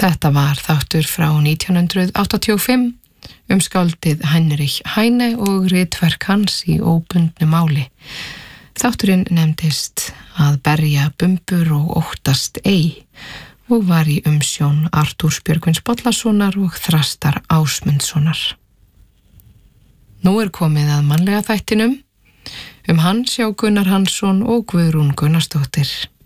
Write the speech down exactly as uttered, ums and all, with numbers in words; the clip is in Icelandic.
Þetta var þáttur frá nítján hundruð áttatíu og fimm um skáldið Heinrich Heine og ritverk hans í óbundnu máli. Þátturinn nefndist Að berja bumbur og óttast ei og var í umsjón Artúrs Björgvins Bollasonar og Þrastar Ásmundssonar. Nú er komið að mannlega þættinum. Um hann sjá Gunnar Hansson og Guðrún Gunnarsdóttir.